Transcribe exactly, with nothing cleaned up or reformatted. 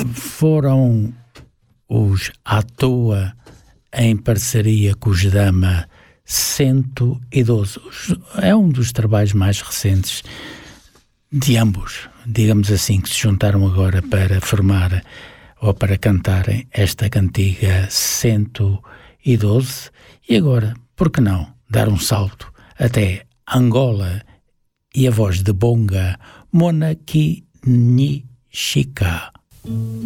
Foram os À Toa, em parceria com os Dama cento e doze. É um dos trabalhos mais recentes de ambos, digamos assim, que se juntaram agora para formar ou para cantarem esta cantiga cento e doze. E agora, por que não dar um salto até Angola e a voz de Bonga, Mona Ki Nishika.